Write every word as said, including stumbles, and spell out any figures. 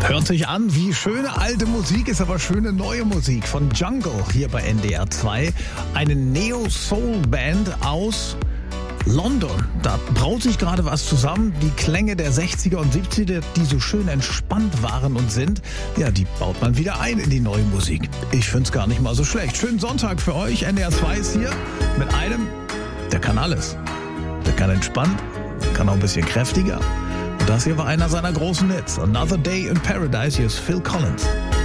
Hört sich an wie schöne alte Musik, ist aber schöne neue Musik von Jungle hier bei N D R zwei. Eine Neo-Soul-Band aus London. Da braut sich gerade was zusammen. Die Klänge der sechziger und siebziger, die so schön entspannt waren und sind, ja, die baut man wieder ein in die neue Musik. Ich find's gar nicht mal so schlecht. Schönen Sonntag für euch. N D R zwei ist hier mit einem, der kann alles. Der kann entspannt, kann auch ein bisschen kräftiger. Und das hier war einer seiner großen Hits. Another Day in Paradise. Hier ist Phil Collins.